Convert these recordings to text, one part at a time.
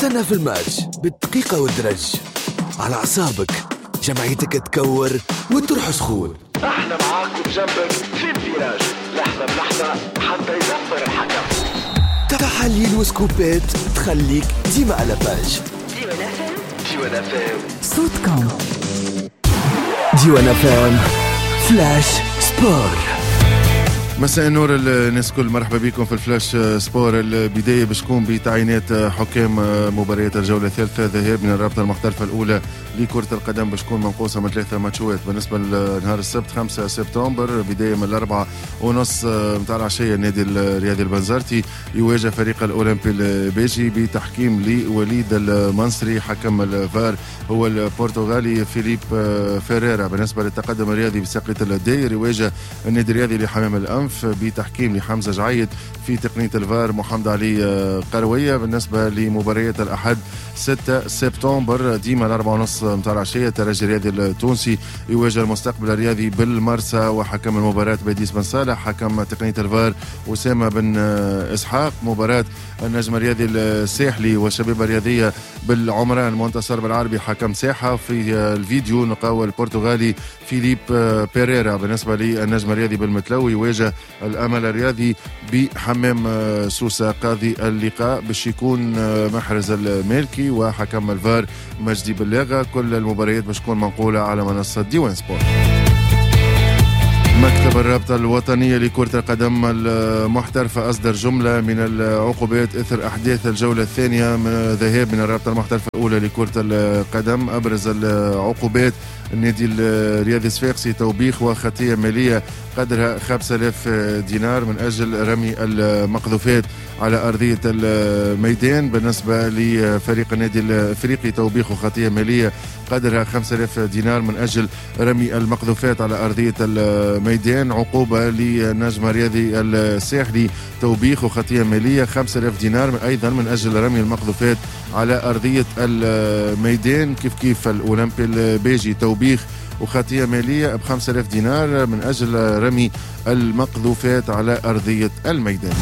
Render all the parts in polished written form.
استنى في الماتش بالدقيقة والدرج على أعصابك، جمعيتك تكور وتروح سخون. احنا معاكم جنبك في الفراج لحظة بلحظة حتى يصفر الحكم. تحاليل وسكوبات تخليك ديما على باج. ديوان فام صوتكم. ديوان فام فلاش سبور. مساء النور الناس كل، مرحبا بكم في الفلاش سبور. البداية باش تكون بتعيينات حكام مباريات الجولة الثالثة ذهاب من الرابطة المحترفة الأولى لكرة القدم باش تكون منقوصة من 3 ماتشات. بالنسبة لنهار السبت 5 سبتمبر بداية من 4:30 متاع العشية، النادي الرياضي البنزرتي يواجه فريق الأولمبي البيجي بتحكيم لوليد المنصري. حكم الفار هو البرتغالي فيليب فيريرا. بالنسبة للتقدم الرياضي بساقية الداير يواجه النادي الرياضي لحمام الأنف بتحكيم لحمزة جعيد. في تقنية الفار محمد علي قروية. بالنسبة لمباريات الأحد 6 سبتمبر ديما 4:30 متاع العشية، الترجي الرياضي التونسي يواجه المستقبل الرياضي بالمرسى، وحكم المباراة بيديس بن صالح. حكم تقنية الفار أسامة بن إسحاق. مباراة النجم الرياضي الساحلي والشبيبة الرياضية بالعمران منتصر بالعربي حكم ساحة. في الفيديو نقاوى البرتغالي فيليب بيريرا. بالنسبة للنجم الرياضي بالمتلوي يواجه الأمل الرياضي بحمام سوسة. قاضي اللقاء باش يكون محرز المالكي، وحكم الفار مجدي بلاغة. كل المباريات باش تكون منقولة على منصة ديوان سبورت. مكتب الرابطة الوطنية لكرة القدم المحترفة أصدر جملة من العقوبات إثر أحداث الجولة الثانية من ذهاب من الرابطة المحترفة الأولى لكرة القدم. أبرز العقوبات النادي الرياضي الصفاقسي توبيخ وخطية مالية قدرها 5000 دينار من أجل رمي المقذوفات على أرضية الميدان. بالنسبة لفريق النادي الأفريقي توبيخ وخطية مالية قدرها 5000 دينار من أجل رمي المقذوفات على أرضية الميدان. عقوبة للنجم الرياضي الساحلي توبيخ وخطية مالية 5000 دينار أيضا من أجل رمي المقذوفات على أرضية الميدان. كيف الأولمبي البيجي توبيخ وخطية مالية ب5000 دينار من أجل رمي المقذوفات على أرضية الميدان.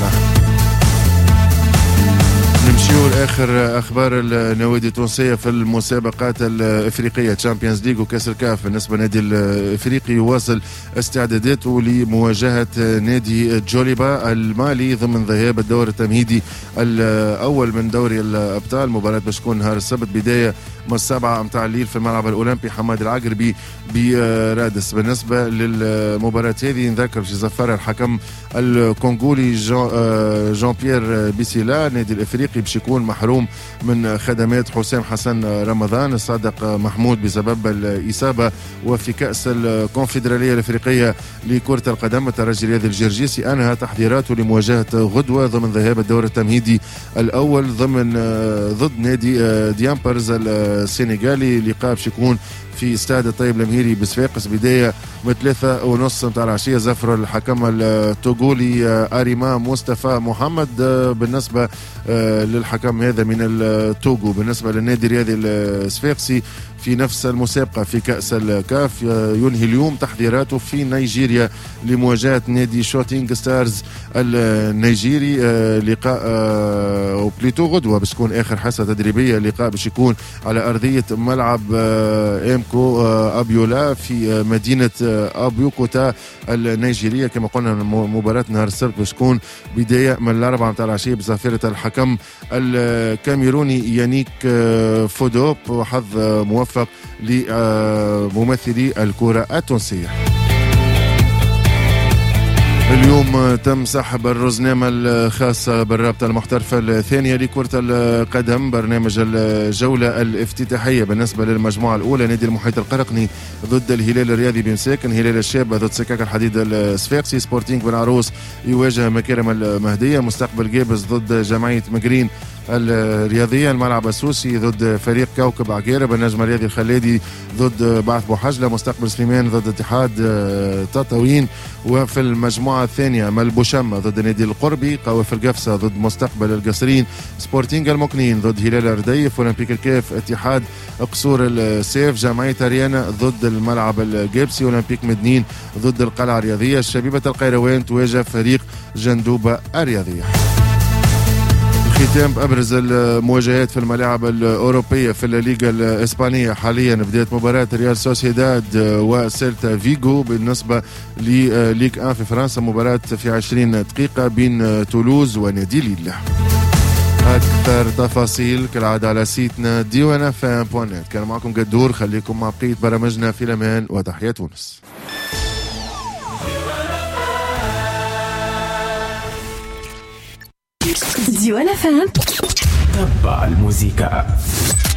نمشيو لآخر أخبار النوادي التونسية في المسابقات الإفريقية تشامبيونز ليج وكأس الكاف. بالنسبة للنادي الإفريقي يواصل استعداداته لمواجهة نادي جوليبا المالي ضمن ذهاب الدور التمهيدي الأول من دوري الأبطال. مباراة باش تكون نهار السبت بداية من 7 متاع الليل في الملعب الأولمبي حماد العقربي برادس. بالنسبة للمباراة هذه نذكر باش يزفرها الحكم الكونغولي جان بيير بيسيلا. نادي الإفريقي باش يكون محروم من خدمات حسام حسن رمضان الصادق محمود بسبب الإصابة. وفي كأس الكونفدرالية الإفريقية لكرة القدم الترجي الرياضي الجرجيسي أنهى تحضيراته لمواجهة غدوة ضمن ذهاب الدور التمهيدي الأول ضد نادي ديامبرز السنغالي. لقاء باش يكون في استاد الطيب المهيري بصفاقس بداية من 3:30 متاع العشية. زفر الحكم التوغولي أريما مصطفى محمد بالنسبة للحكم هذا من التوغو. بالنسبة للنادي الرياضي الصفاقسي في نفس المسابقة في كأس الكاف ينهي اليوم تحضيراته في نيجيريا لمواجهة نادي شوتينغ ستارز النيجيري. لقاء وبليتو غدوة باش تكون آخر حصة تدريبية. لقاء باش يكون على أرضية ملعب إمكو أبيولا في مدينة أبيوكوتا النيجيرية. كما قلنا مباراة نهار السبت باش تكون بداية من 4 متاع العشية بصافرة الحكم الكاميروني يانيك فودوب. وحظ موفق لممثلي الكرة التونسية. اليوم تم سحب الرزنامة الخاصة بالرابطة المحترفة الثانية لكرة القدم برنامج الجولة الافتتاحية. بالنسبة للمجموعة الأولى نادي المحيط القرقني ضد الهلال الرياضي بمساكن، هلال الشابة ضد سكاك الحديد الصفاقسي، سبورتينغ بن عروس يواجه مكارم المهدية، مستقبل جابس ضد جمعية مجرين الرياضية، الملعب السوسي ضد فريق كوكب عقارب، النجم الرياضي الخلادي ضد بعث بوحجلة، مستقبل سليمان ضد اتحاد تطاوين. وفي المجموعة الثانية ملبوشمة ضد نادي القربي، قوافل القفصة ضد مستقبل القصرين، سبورتينغ المكنين ضد هلال الرديف، اولمبيك الكاف اتحاد قصور السيف، جمعية أريانا ضد الملعب الجابسي، اولمبيك مدنين ضد القلعة الرياضية، شبيبة القيروان تواجه فريق جندوبة الرياضية. ختام أبرز المواجهات في الملاعب الأوروبية في الليغا الإسبانية. حاليا بدأت مباراة ريال سوسيداد وسيلتا فيغو. بالنسبة لليغ 1 في فرنسا مباراة في 20 دقيقة بين تولوز ونادي ليل. أكثر تفاصيل كالعادة على سيتنا diwanafm.net. كان معكم قدور، خليكم مع بقية برامجنا في الأمان وتحية تونس. ديوان FM. تبع الموسيقى.